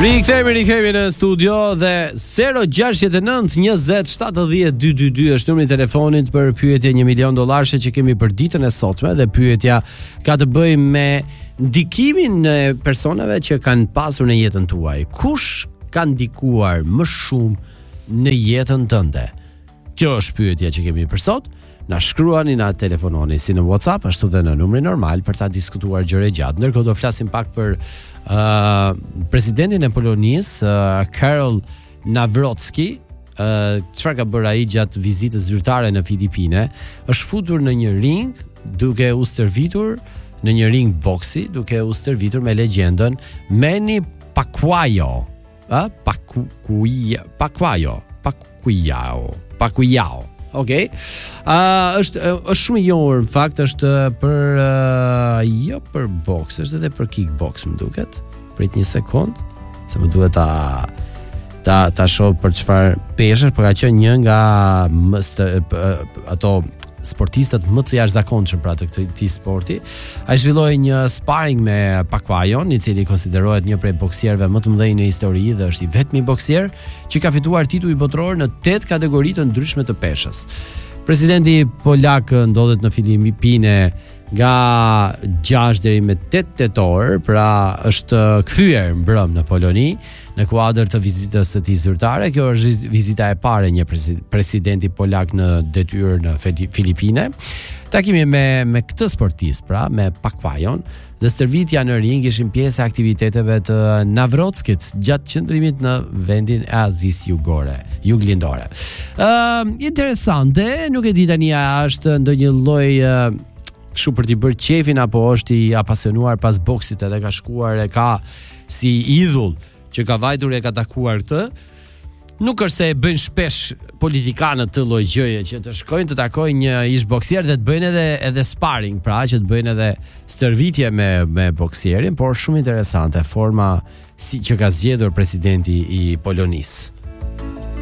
Rikthehemi në studio dhe 069-20-70-222 është numri i telefonit për pyetje $1 milion që kemi për ditën e sotme, dhe pyetja ka të bëjë me ndikimin e personave që kanë pasur në jetën tuaj. Kush ka ndikuar më shumë në jetën tënde? Kjo është pyetja që kemi për sot. Na shkruani, na telefononi si në WhatsApp, ashtu dhe në numrin normal për ta diskutuar gjëra gjatë. Ndërkohë do flasim pak për presidentin e Polonisë, Karol Nawrocki. Çfarë ka bërë ai gjatë vizitës zyrtare në Filipine? Është futur në një ring duke u stërvitur në një ring boksi, duke u stërvitur me legjendën Manny Pacquiao. Pacquiao. Okej. Është shumë i njohur, në fakt është për jo për boks, është edhe për kickbox, më duket. Prit një sekond, se më duhet ta shoh për çfarë peshësh, por ka qenë një nga ato sportistët më të jashtëzakonshëm pra të këtij sporti. Ai zhvilloi një sparring me Pacquiaon, i cili konsiderohet një prej boksierëve më të mëdhenj në histori dhe është i vetmi boksier që ka fituar titull botror në 8 kategori të ndryshme të peshës. Presidenti polak ndodhet në Filipine nga 6 deri me 8 tetor, pra është kthyer mbrëm në Poloni në kuadër të vizitës së tij zyrtare. Kjo është vizita e parë e një presidenti polak në detyrë në Filipine. Takimi me këtë sportist, pra me Pacquiaon, dhe stërvitja në ring ishin pjesë e aktiviteteve të Nawrockit gjatë qëndrimit në vendin e Azisë Juglindore. Interesante, nuk e di tani a është ndonjë lloj kështu për t'i bërë qefin, apo është i apasionuar pas boksit edhe ka shkuar e ka si idhull që ka vajtur e ka takuar këtë. Nuk është se e bëjnë shpesh politikanët të lloj gjëje që të shkojnë të takojnë një ish boksier dhe të bëjnë edhe sparring, pra që të bëjnë edhe stërvitje me boksierin, por shumë interesante forma si që ka zgjedhur presidenti i Polonisë.